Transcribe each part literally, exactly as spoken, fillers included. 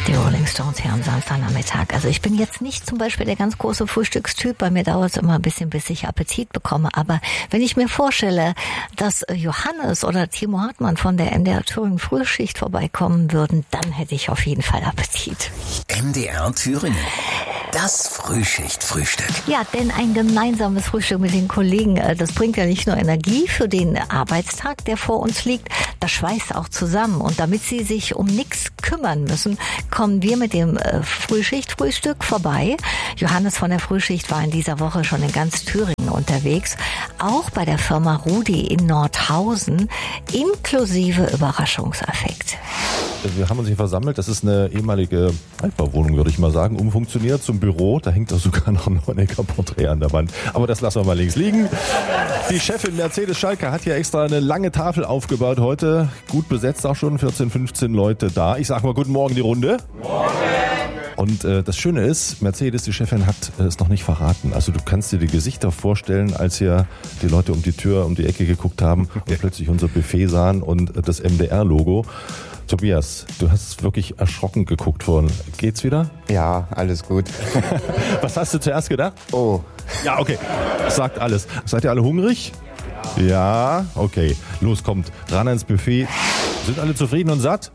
Die Rolling Stones hier am Samstagnachmittag. Also ich bin jetzt nicht zum Beispiel der ganz große Frühstückstyp. Bei mir dauert es immer ein bisschen, bis ich Appetit bekomme. Aber wenn ich mir vorstelle, dass Johannes oder Timo Hartmann von der M D R Thüringen Frühschicht vorbeikommen würden, dann hätte ich auf jeden Fall Appetit. M D R Thüringen. Das Frühschicht-Frühstück. Ja, denn ein gemeinsames Frühstück mit den Kollegen, das bringt ja nicht nur Energie für den Arbeitstag, der vor uns liegt, das schweißt auch zusammen. Und damit Sie sich um nichts kümmern müssen, kommen wir mit dem Frühschicht-Frühstück vorbei. Johannes von der Frühschicht war in dieser Woche schon in ganz Thüringen unterwegs, auch bei der Firma Rudi in Nordhausen, inklusive Überraschungseffekt. Wir haben uns hier versammelt, das ist eine ehemalige Altbauwohnung, würde ich mal sagen, umfunktioniert zum Büro. Da hängt da sogar noch ein Honecker-Porträt an der Wand. Aber das lassen wir mal links liegen. Die Chefin Mercedes Schalke hat hier extra eine lange Tafel aufgebaut heute. Gut besetzt auch schon, vierzehn, fünfzehn Leute da. Ich sag mal guten Morgen die Runde. Morgen. Und äh, das Schöne ist, Mercedes, die Chefin, hat äh, es noch nicht verraten. Also du kannst dir die Gesichter vorstellen, als hier die Leute um die Tür, um die Ecke geguckt haben und plötzlich unser Buffet sahen und äh, das M D R-Logo. Tobias, du hast wirklich erschrocken geguckt vorhin. Geht's wieder? Ja, alles gut. Was hast du zuerst gedacht? Oh. Ja, okay. Das sagt alles. Seid ihr alle hungrig? Ja. Ja, okay. Los, kommt. Ran ans Buffet. Sind alle zufrieden und satt?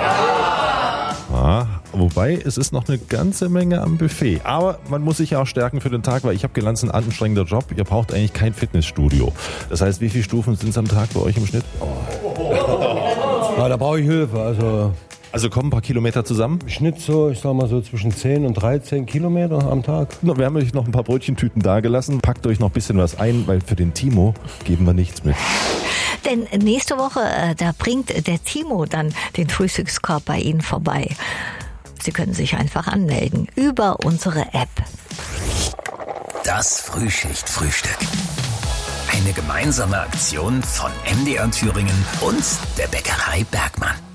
Ja. Ah, wobei, es ist noch eine ganze Menge am Buffet. Aber man muss sich ja auch stärken für den Tag, weil ich habe gelernt, es ist ein anstrengender Job. Ihr braucht eigentlich kein Fitnessstudio. Das heißt, wie viele Stufen sind es am Tag bei euch im Schnitt? Oh. Ja, da brauche ich Hilfe. Also, also kommen ein paar Kilometer zusammen? Im Schnitt so, ich sag mal so zwischen zehn und dreizehn Kilometer am Tag. Wir haben euch noch ein paar Brötchentüten dagelassen. Packt euch noch ein bisschen was ein, weil für den Timo geben wir nichts mit. Denn nächste Woche, da bringt der Timo dann den Frühstückskorb bei Ihnen vorbei. Sie können sich einfach anmelden über unsere App. Das Frühschicht-Frühstück. Eine gemeinsame Aktion von M D R Thüringen und der Bäckerei Bergmann.